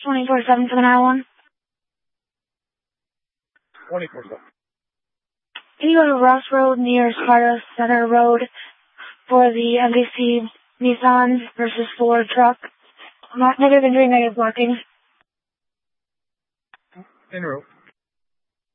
24/7 for the 911. 24/7. Can you go to Ross Road near Sparta Center Road for the MVC Nissan versus Ford truck? Negative injury, negative parking. En route.